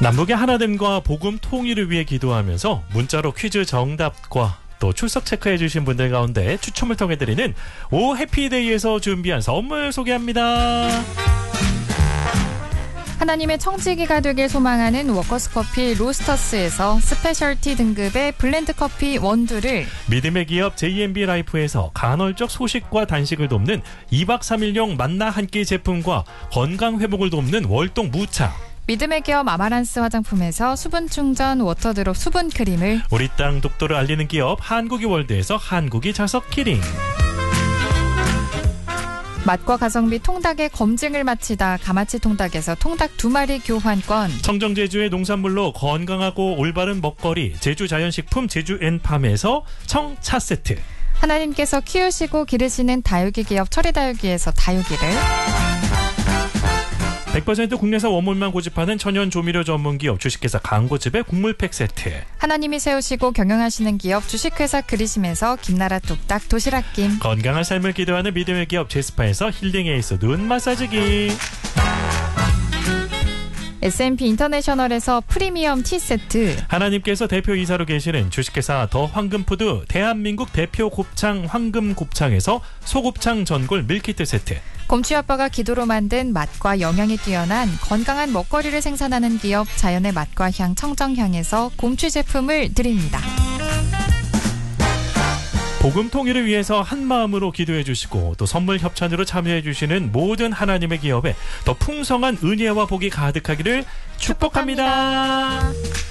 남북의 하나됨과 복음 통일을 위해 기도하면서 문자로 퀴즈 정답과 또 출석 체크해 주신 분들 가운데 추첨을 통해 드리는 오 해피데이에서 준비한 선물 소개합니다. 하나님의 청지기가 되길 소망하는 워커스커피 로스터스에서 스페셜티 등급의 블렌드 커피 원두를, 믿음의 기업 JMB 라이프에서 간헐적 소식과 단식을 돕는 2박 3일용 만나 한 끼 제품과 건강 회복을 돕는 월동 무차, 믿음의 기업 아마란스 화장품에서 수분 충전 워터드롭 수분 크림을, 우리 땅 독도를 알리는 기업 한국이 월드에서 한국이 자석 키링, 맛과 가성비 통닭의 검증을 마치다 가마치 통닭에서 통닭 2마리 교환권, 청정제주의 농산물로 건강하고 올바른 먹거리 제주자연식품 제주앤팜에서 청차 세트, 하나님께서 키우시고 기르시는 다육이 기업 철이다육이에서 다육이를, 100% 국내산 원물만 고집하는 천연 조미료 전문 기업 주식회사 광고집의 국물팩 세트, 하나님이 세우시고 경영하시는 기업 주식회사 그리심에서 김나라 뚝딱 도시락김, 건강한 삶을 기도하는 믿음의 기업 제스파에서 힐링 에이스 눈 마사지기, S&P 인터내셔널에서 프리미엄 티 세트, 하나님께서 대표이사로 계시는 주식회사 더 황금푸드 대한민국 대표 곱창 황금곱창에서 소곱창 전골 밀키트 세트, 곰취 아빠가 기도로 만든 맛과 영양이 뛰어난 건강한 먹거리를 생산하는 기업 자연의 맛과 향 청정향에서 곰취 제품을 드립니다. 복음 통일을 위해서 한 마음으로 기도해 주시고 또 선물 협찬으로 참여해 주시는 모든 하나님의 기업에 더 풍성한 은혜와 복이 가득하기를 축복합니다.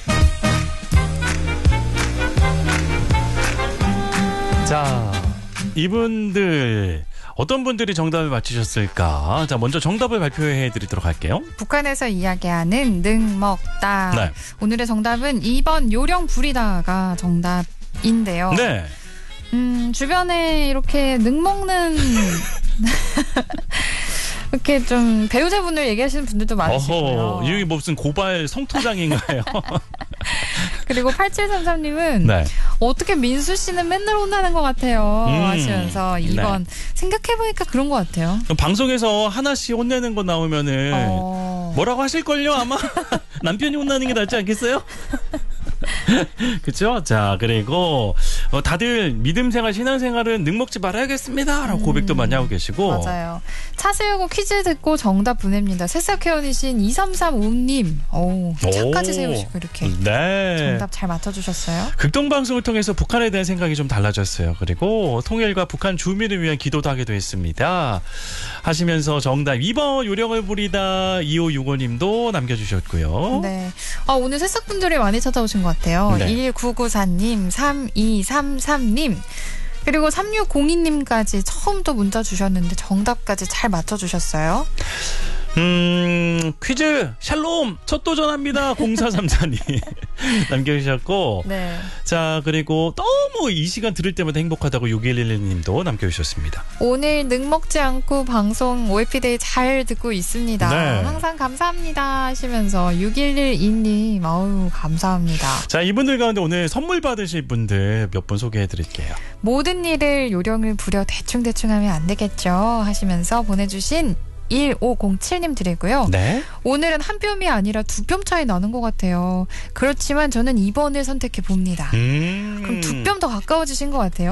자, 이분들 어떤 분들이 정답을 맞히셨을까? 자, 먼저 정답을 발표해 드리도록 할게요. 북한에서 이야기하는 능먹다. 네. 오늘의 정답은 2번 요령 부리다가 정답인데요. 네. 주변에 이렇게 능먹는 이렇게 좀 배우자분을 얘기하시는 분들도 많으시고요. 이게 무슨 고발 성토장인가요? 그리고 8733님은 네. 어떻게 민수 씨는 맨날 혼나는 것 같아요 하시면서 2번 네. 생각해보니까 그런 것 같아요. 방송에서 하나씩 혼내는 거 나오면은 뭐라고 하실걸요 아마? 남편이 혼나는 게 낫지 않겠어요? 그렇죠? 자, 그리고 다들 믿음생활 신앙생활은 능먹지 말아야겠습니다 라고 고백도 많이 하고 계시고. 맞아요. 차 세우고 퀴즈 듣고 정답 보냅니다. 새싹 회원이신 2335님 차까지 세우시고 이렇게 네. 정답 잘 맞춰주셨어요. 극동방송을 통해서 북한에 대한 생각이 좀 달라졌어요. 그리고 통일과 북한 주민을 위한 기도도 하기도 했습니다 하시면서 정답 2번 요령을 부리다 2565님도 남겨주셨고요. 네. 오늘 새싹분들이 많이 찾아오신 것 같아요. 네. 1994님, 3233님, 그리고 3602님까지 처음 또 문자 주셨는데 정답까지 잘 맞춰주셨어요. 퀴즈 샬롬 첫 도전합니다 0434님 남겨주셨고. 네. 자, 그리고 너무 이 시간 들을 때마다 행복하다고 6111님도 남겨주셨습니다. 오늘 능먹지 않고 방송 OFD데이 잘 듣고 있습니다. 네. 항상 감사합니다 하시면서 6112님 어우 감사합니다. 자, 이분들 가운데 오늘 선물 받으실 분들 몇 분 소개해드릴게요. 모든 일을 요령을 부려 대충대충 하면 안 되겠죠 하시면서 보내주신 1507님 드리고요. 네. 오늘은 한 뼘이 아니라 2뼘 차이 나는 것 같아요. 그렇지만 저는 2번을 선택해 봅니다. 그럼 2뼘 더 가까워지신 것 같아요.